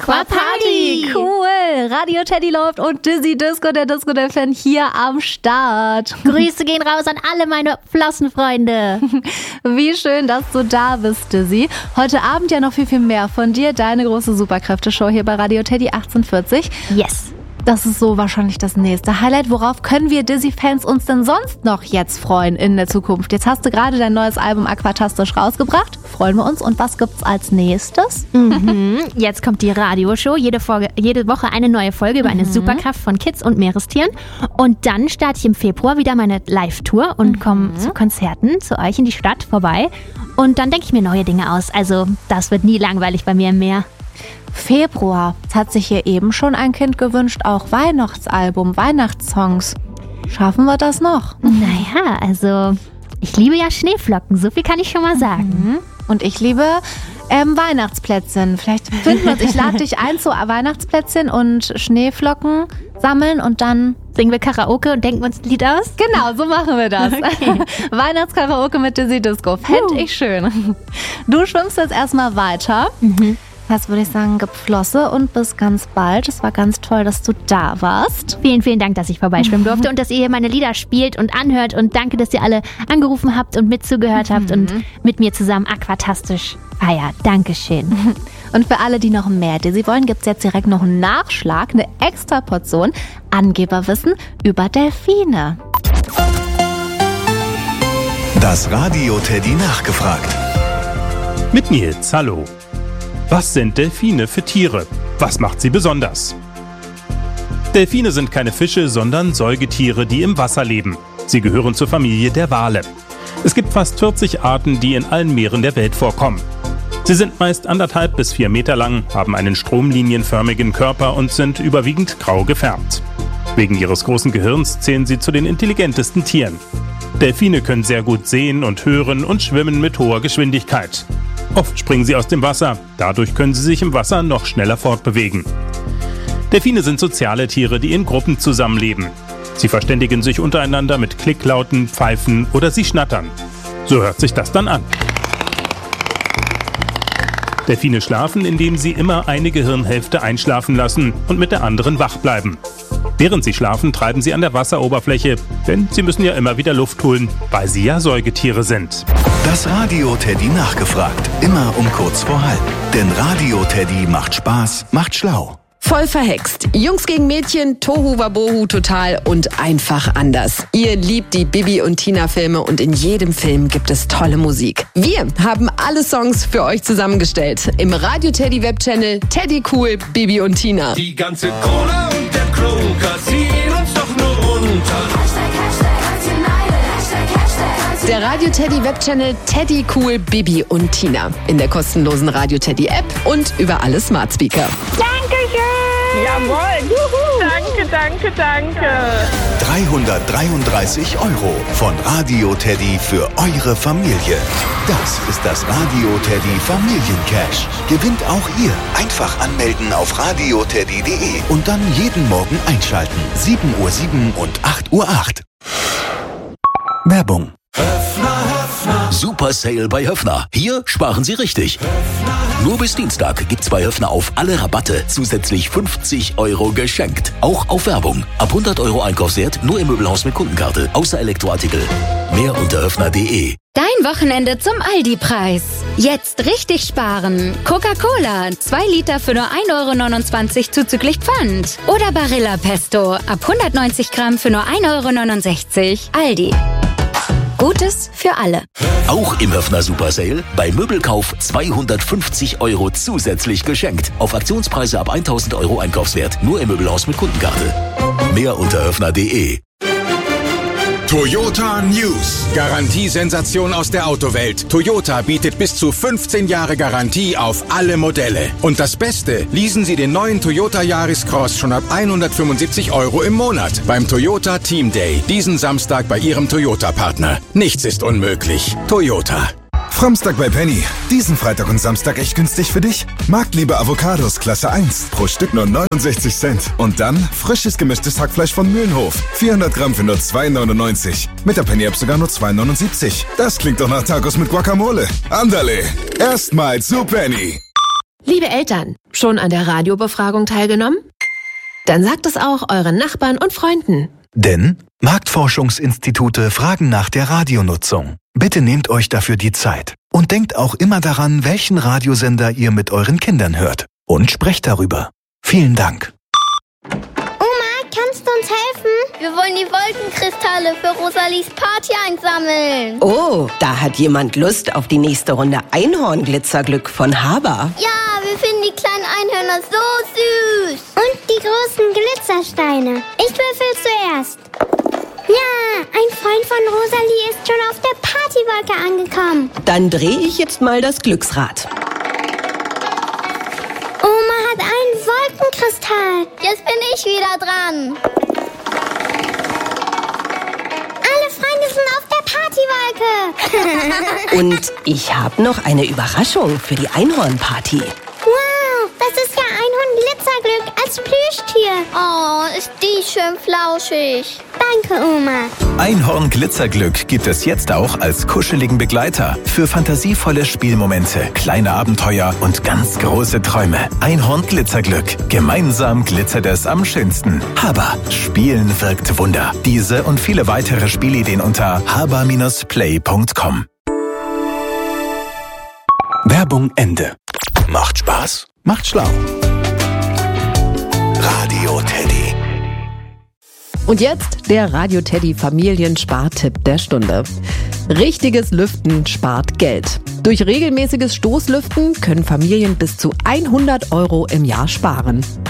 Aquaparty! Cool! Radio Teddy läuft und Dizzy Disco, der Disco-Fan hier am Start. Grüße gehen raus an alle meine Flossenfreunde. Wie schön, dass du da bist, Dizzy. Heute Abend ja noch viel, viel mehr von dir. Deine große Superkräfte-Show hier bei Radio Teddy 1840. Yes. Das ist so wahrscheinlich das nächste Highlight. Worauf können wir Dizzy-Fans uns denn sonst noch jetzt freuen in der Zukunft? Jetzt hast du gerade dein neues Album Aquatastisch rausgebracht. Freuen wir uns. Und was gibt's als nächstes? Jetzt kommt die Radioshow. Jede Woche eine neue Folge über eine Superkraft von Kids und Meerestieren. Und dann starte ich im Februar wieder meine Live-Tour und komme zu Konzerten zu euch in die Stadt vorbei. Und dann denke ich mir neue Dinge aus. Also das wird nie langweilig bei mir im Meer. Februar. Es hat sich hier eben schon ein Kind gewünscht, auch Weihnachtsalbum, Weihnachtssongs. Schaffen wir das noch? Naja, also ich liebe ja Schneeflocken, so viel kann ich schon mal sagen. Und ich liebe Weihnachtsplätzchen. Vielleicht finden wir uns, ich lade dich ein zu Weihnachtsplätzchen und Schneeflocken sammeln und dann singen wir Karaoke und denken uns ein Lied aus? Genau, so machen wir das. Okay. Weihnachtskaraoke mit Dizzy Disco. Fände ich schön. Du schwimmst jetzt erstmal weiter. Das würde ich sagen, gib Flosse und bis ganz bald. Es war ganz toll, dass du da warst. Vielen, vielen Dank, dass ich vorbeischwimmen durfte und dass ihr hier meine Lieder spielt und anhört. Und danke, dass ihr alle angerufen habt und mitzugehört habt und mit mir zusammen Aquatastisch feiert. Dankeschön. Und für alle, die noch mehr Dizzy wollen, gibt es jetzt direkt noch einen Nachschlag, eine extra Portion Angeberwissen über Delfine. Das Radio Teddy nachgefragt. Mit Nils, hallo. Was sind Delfine für Tiere? Was macht sie besonders? Delfine sind keine Fische, sondern Säugetiere, die im Wasser leben. Sie gehören zur Familie der Wale. Es gibt fast 40 Arten, die in allen Meeren der Welt vorkommen. Sie sind meist 1,5 bis 4 Meter lang, haben einen stromlinienförmigen Körper und sind überwiegend grau gefärbt. Wegen ihres großen Gehirns zählen sie zu den intelligentesten Tieren. Delfine können sehr gut sehen und hören und schwimmen mit hoher Geschwindigkeit. Oft springen sie aus dem Wasser, dadurch können sie sich im Wasser noch schneller fortbewegen. Delfine sind soziale Tiere, die in Gruppen zusammenleben. Sie verständigen sich untereinander mit Klicklauten, Pfeifen oder sie schnattern. So hört sich das dann an. Delfine schlafen, indem sie immer eine Gehirnhälfte einschlafen lassen und mit der anderen wach bleiben. Während sie schlafen, treiben sie an der Wasseroberfläche, denn sie müssen ja immer wieder Luft holen, weil sie ja Säugetiere sind. Das Radio Teddy nachgefragt. Immer um kurz vor halb. Denn Radio Teddy macht Spaß, macht schlau. Voll verhext. Jungs gegen Mädchen, Tohu Wabohu total und einfach anders. Ihr liebt die Bibi und Tina Filme und in jedem Film gibt es tolle Musik. Wir haben alle Songs für euch zusammengestellt. Im Radio Teddy Webchannel Teddy Cool, Bibi und Tina. Die ganze Cola und der Klunker ziehen uns doch nur runter. Der Radio Teddy Webchannel Teddy Cool, Bibi und Tina. In der kostenlosen Radio Teddy App und über alle Smart Speaker. Dankeschön! Jawohl! Juhu. Danke. 333 € von Radio Teddy für eure Familie. Das ist das Radio Teddy Familiencash. Gewinnt auch ihr. Einfach anmelden auf radioteddy.de und dann jeden Morgen einschalten. 7:07 und 8:08. Werbung. Super Sale bei Höffner. Hier sparen Sie richtig. Nur bis Dienstag gibt's bei Höffner auf alle Rabatte zusätzlich 50 € geschenkt. Auch auf Werbung. Ab 100 € Einkaufswert nur im Möbelhaus mit Kundenkarte. Außer Elektroartikel. Mehr unter höffner.de. Dein Wochenende zum Aldi-Preis. Jetzt richtig sparen. Coca-Cola, 2 Liter für nur 1,29 € zuzüglich Pfand. Oder Barilla Pesto, ab 190 Gramm für nur 1,69 €. Aldi. Gutes für alle. Auch im Höffner Super Sale. Bei Möbelkauf 250 € zusätzlich geschenkt. Auf Aktionspreise ab 1.000 € Einkaufswert. Nur im Möbelhaus mit Kundenkarte. Mehr unter höffner.de. Toyota News. Garantiesensation aus der Autowelt. Toyota bietet bis zu 15 Jahre Garantie auf alle Modelle. Und das Beste, leasen Sie den neuen Toyota Yaris Cross schon ab 175 € im Monat beim Toyota Team Day. Diesen Samstag bei Ihrem Toyota-Partner. Nichts ist unmöglich. Toyota. Fromstag bei Penny. Diesen Freitag und Samstag echt günstig für dich? Marktliebe Avocados Klasse 1. Pro Stück nur 69 Cent. Und dann frisches gemischtes Hackfleisch von Mühlenhof. 400 Gramm für nur 2,99. Mit der Penny-App sogar nur 2,79. Das klingt doch nach Tacos mit Guacamole. Andale. Erstmal zu Penny. Liebe Eltern, schon an der Radiobefragung teilgenommen? Dann sagt es auch euren Nachbarn und Freunden. Denn Marktforschungsinstitute fragen nach der Radionutzung. Bitte nehmt euch dafür die Zeit. Und denkt auch immer daran, welchen Radiosender ihr mit euren Kindern hört. Und sprecht darüber. Vielen Dank. Kannst du uns helfen? Wir wollen die Wolkenkristalle für Rosalies Party einsammeln. Oh, da hat jemand Lust auf die nächste Runde Einhornglitzerglück von Haber. Ja, wir finden die kleinen Einhörner so süß. Und die großen Glitzersteine. Ich würfel zuerst. Ja, ein Freund von Rosalie ist schon auf der Partywolke angekommen. Dann drehe ich jetzt mal das Glücksrad. Oma hat einen Wolkenkristall. Jetzt bin ich wieder dran. Alle Freunde sind auf der Partywolke. Und ich habe noch eine Überraschung für die Einhornparty. Wow, das ist ja Einhorn-Glitzerglück als Plüschtier. Oh, ist die schön flauschig. Danke, Oma. Einhorn-Glitzerglück gibt es jetzt auch als kuscheligen Begleiter für fantasievolle Spielmomente, kleine Abenteuer und ganz große Träume. Einhorn-Glitzerglück. Gemeinsam glitzert es am schönsten. Haber. Spielen wirkt Wunder. Diese und viele weitere Spielideen unter haber-play.com. Werbung Ende. Macht Spaß? Macht schlau. Radio Teddy. Und jetzt der Radio Teddy Familienspartipp der Stunde. Richtiges Lüften spart Geld. Durch regelmäßiges Stoßlüften können Familien bis zu 100 € im Jahr sparen.